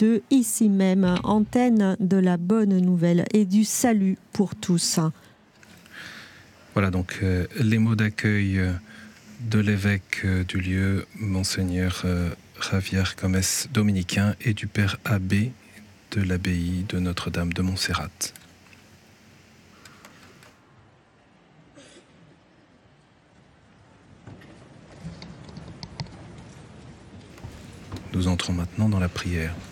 2022, ici même, antenne de la bonne nouvelle et du salut pour tous. Voilà donc les mots d'accueil de l'évêque du lieu, Monseigneur Javier Gómez dominicain, et du père abbé de l'abbaye de Notre-Dame de Montserrat. Nous entrons maintenant dans la prière.